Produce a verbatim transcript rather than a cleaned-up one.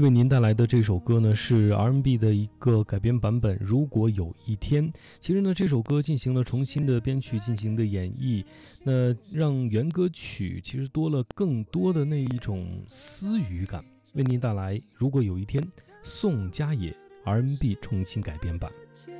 为您带来的这首歌呢是 R and B 的一个改编版本，如果有一天。其实呢这首歌进行了重新的编曲，进行的演绎，那让原歌曲其实多了更多的那一种私语感。为您带来如果有一天，宋佳野 R and B 重新改编版。